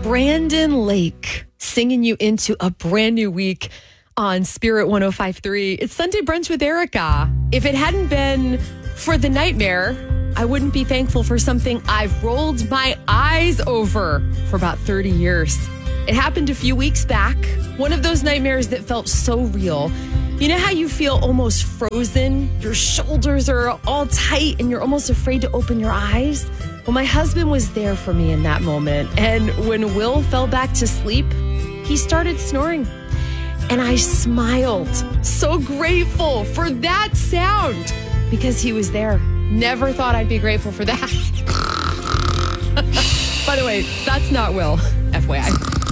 Brandon Lake singing you into a brand new week on Spirit 105.3. It's Sunday Brunch with Erica. If it hadn't been for the nightmare, I wouldn't be thankful for something I've rolled my eyes over for about 30 years. It happened a few weeks back. One of those nightmares that felt so real. You know how you feel almost frozen? Your shoulders are all tight and you're almost afraid to open your eyes? Well, my husband was there for me in that moment. And when Will fell back to sleep, he started snoring. And I smiled, so grateful for that sound because he was there. Never thought I'd be grateful for that. By the way, that's not Will, FYI.